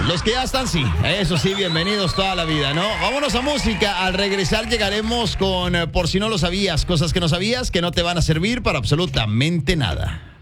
Los que ya están, sí. Eso sí, bienvenidos toda la vida, ¿no? Vámonos a música. Al regresar llegaremos con, por si no lo sabías, cosas que no sabías que no te van a servir para absolutamente nada.